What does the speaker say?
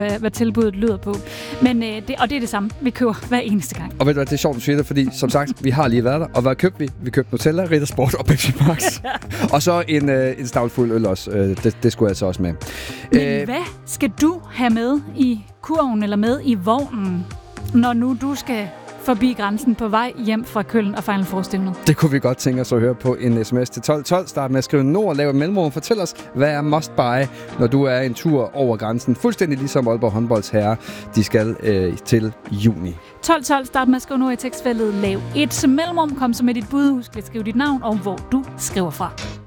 hvad tilbuddet lyder på. Men det er det samme, vi køber hver eneste gang. Og ved du hvad, det er sjovt, du siger det, fordi som sagt, vi har lige været der. Og hvad købte vi? Vi købte Nutella, Riddersport og Pepsi Max. Og så en stavlfuld øl også. Det skulle jeg så også med. Men hvad skal du have med i kurven eller med i vognen, når nu du skal forbi grænsen på vej hjem fra Køln og Final Four-stævnet? Det kunne vi godt tænke os at høre på en sms til 1212. Start med at skrive Nord, lav et mellemrum. Fortæl os, hvad er must buy, når du er en tur over grænsen. Fuldstændig ligesom Aalborg håndbolds herrer, de skal til juni. 1212, start med at skrive Nord i tekstfeltet. Lav et mellemrum. Kom så med dit bud. Husk at skrive dit navn og hvor du skriver fra.